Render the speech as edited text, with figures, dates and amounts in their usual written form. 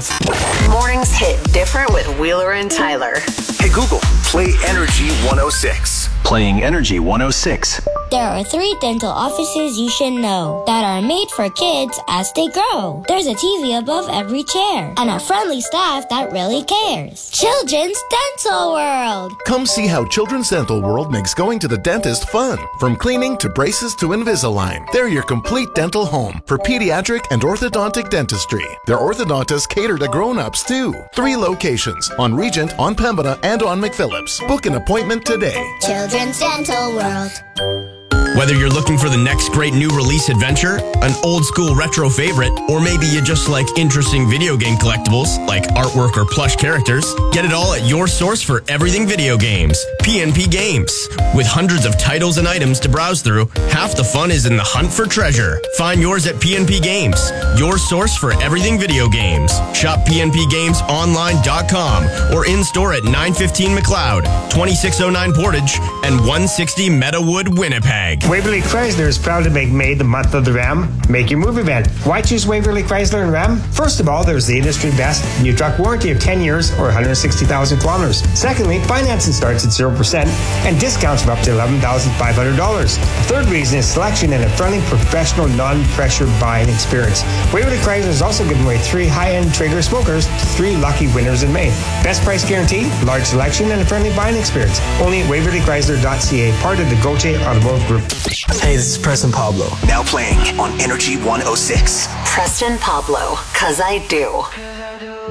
growth. Mornings hit different with Wheeler and Tyler. Hey Google, play Energy 106. Playing Energy 106. There are 3 dental offices you should know that are made for kids as they grow. There's a TV above every chair and a friendly staff that really cares. Children's Dental World. Come see how Children's Dental World makes going to the dentist fun. From cleaning to braces to Invisalign, they're your complete dental home for pediatric and orthodontic dentistry. Their orthodontists cater to grown-ups too. 3 locations on Regent, on Pembina, and on McPhillips. Book an appointment today. Children's Dental World. Whether you're looking for the next great new release adventure, an old school retro favorite, or maybe you just like interesting video game collectibles like artwork or plush characters, get it all at your source for everything video games, PNP Games. With hundreds of titles and items to browse through, half the fun is in the hunt for treasure. Find yours at PNP Games, your source for everything video games. Shop PNPGamesOnline.com or in-store at 915 McLeod, 2609 Portage, and 160 Meadowood, Winnipeg. Waverly Chrysler is proud to make May the month of the Ram. Make your move event. Why choose Waverly Chrysler and Ram? First of all, there's the industry best new truck warranty of 10 years or 160,000 kilometers. Secondly, financing starts at 0% and discounts of up to $11,500. Third reason is selection and a friendly, professional, non-pressure buying experience. Waverly Chrysler is also giving away 3 high-end Traeger smokers to 3 lucky winners in May. Best price guarantee, large selection, and a friendly buying experience. Only at WaverlyChrysler.ca, part of the Gauthier Automotive Group. Hey, this is Preston Pablo. Now playing on Energy 106. Preston Pablo, 'cause I do.